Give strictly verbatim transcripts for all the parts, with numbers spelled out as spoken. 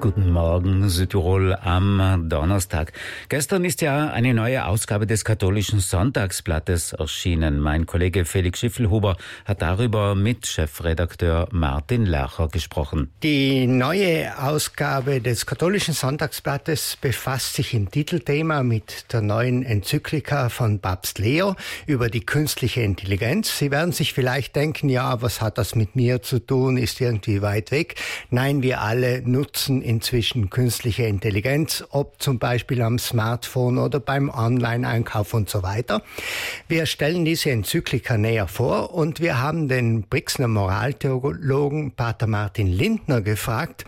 Guten Morgen, Südtirol am Donnerstag. Gestern ist ja eine neue Ausgabe des Katholischen Sonntagsblattes erschienen. Mein Kollege Felix Schiffelhuber hat darüber mit Chefredakteur Martin Lercher gesprochen. Die neue Ausgabe des Katholischen Sonntagsblattes befasst sich im Titelthema mit der neuen Enzyklika von Papst Leo über die künstliche Intelligenz. Sie werden sich vielleicht denken, ja, was hat das mit mir zu tun, ist irgendwie weit weg. Nein, wir alle nutzen inzwischen künstliche Intelligenz, ob zum Beispiel am Smartphone oder beim Online-Einkauf und so weiter. Wir stellen diese Enzyklika näher vor und wir haben den Brixner Moraltheologen Pater Martin Lindner gefragt,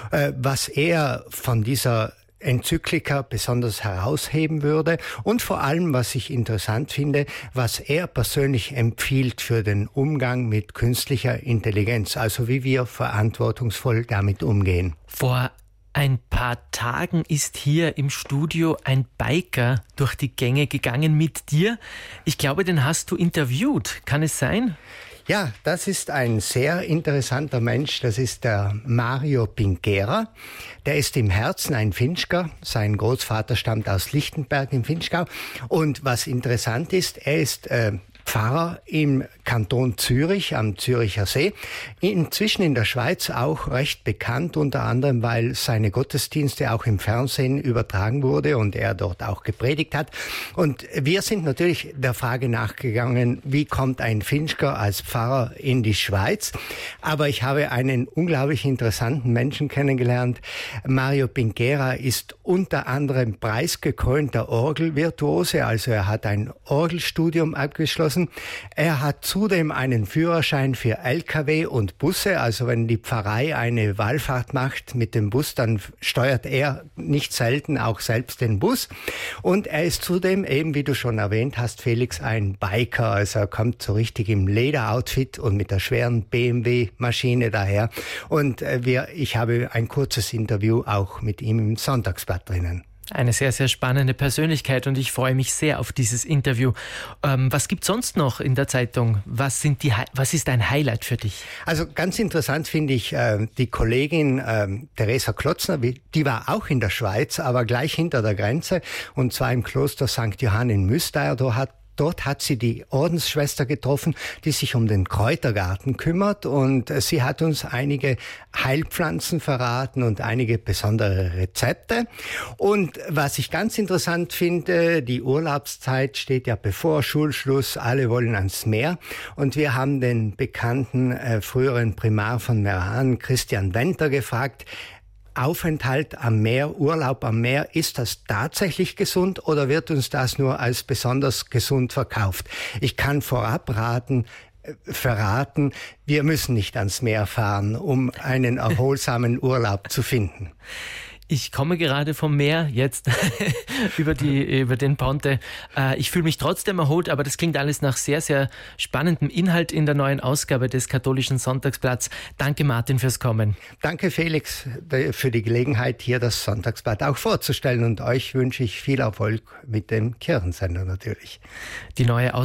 was er von dieser Enzyklika besonders herausheben würde und vor allem, was ich interessant finde, was er persönlich empfiehlt für den Umgang mit künstlicher Intelligenz, also wie wir verantwortungsvoll damit umgehen. Vor ein paar Tagen ist hier im Studio ein Biker durch die Gänge gegangen mit dir. Ich glaube, den hast du interviewt. Kann es sein? Ja, das ist ein sehr interessanter Mensch. Das ist der Mario Pinchera. Der ist im Herzen ein Finchker. Sein Großvater stammt aus Lichtenberg im Finchgau. Und was interessant ist, er ist äh, Pfarrer im Kanton Zürich am Züricher See. Inzwischen in der Schweiz auch recht bekannt, unter anderem, weil seine Gottesdienste auch im Fernsehen übertragen wurde und er dort auch gepredigt hat. Und wir sind natürlich der Frage nachgegangen, wie kommt ein Finchker als Pfarrer in die Schweiz? Aber ich habe einen unglaublich interessanten Menschen kennengelernt. Mario Pinchera ist unter anderem preisgekrönter Orgelvirtuose, also er hat ein Orgelstudium abgeschlossen. Er hat zudem einen Führerschein für L K W und Busse. Also wenn die Pfarrei eine Wallfahrt macht mit dem Bus, dann steuert er nicht selten auch selbst den Bus. Und er ist zudem, eben wie du schon erwähnt hast, Felix, ein Biker. Also er kommt so richtig im Lederoutfit und mit der schweren B M W-Maschine daher. Und wir, ich habe ein kurzes Interview auch mit ihm im Sonntagsblatt drinnen. Eine sehr, sehr spannende Persönlichkeit und ich freue mich sehr auf dieses Interview. Ähm, was gibt es sonst noch in der Zeitung? Was, sind die, was ist ein Highlight für dich? Also ganz interessant finde ich äh, die Kollegin äh, Theresa Klotzner, die war auch in der Schweiz, aber gleich hinter der Grenze und zwar im Kloster Sankt Johann in Müsteier. Dort hat Dort hat sie die Ordensschwester getroffen, die sich um den Kräutergarten kümmert und sie hat uns einige Heilpflanzen verraten und einige besondere Rezepte. Und was ich ganz interessant finde, die Urlaubszeit steht ja bevor, Schulschluss, alle wollen ans Meer und wir haben den bekannten äh, früheren Primar von Meran, Christian Wenter, gefragt, Aufenthalt am Meer, Urlaub am Meer, ist das tatsächlich gesund oder wird uns das nur als besonders gesund verkauft? Ich kann vorab raten, äh, verraten, wir müssen nicht ans Meer fahren, um einen erholsamen Urlaub zu finden. Ich komme gerade vom Meer jetzt über die über den Ponte. Äh, ich fühle mich trotzdem erholt, aber das klingt alles nach sehr, sehr spannendem Inhalt in der neuen Ausgabe des Katholischen Sonntagsblatts. Danke, Martin, fürs Kommen. Danke, Felix, für die Gelegenheit, hier das Sonntagsblatt auch vorzustellen. Und euch wünsche ich viel Erfolg mit dem Kirchensender natürlich. Die neue